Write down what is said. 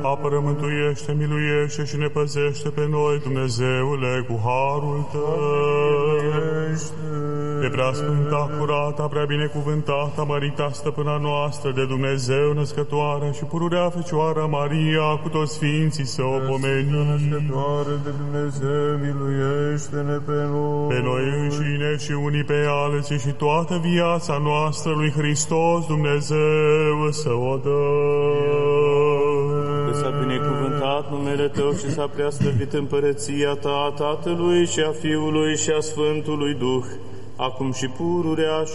Apără, mântuiește, miluiește și ne păzește pe noi, Dumnezeule, cu harul Tău. De preasfânta, curata, prea binecuvântată, mărita stăpâna noastră de Dumnezeu, născătoarea și pururea Fecioara Maria, cu toți sfinții să o pomenim. Născătoare de Dumnezeu, miluiește-ne pe noi. Pe noi înșine și unii pe alții și toată viața noastră lui Hristos Dumnezeu să o dăm. Că s-a binecuvântat numele Tău și s-a preaslăvit împărăția Ta, a Tatălui și a Fiului și a Sfântului Duh, acum și pururea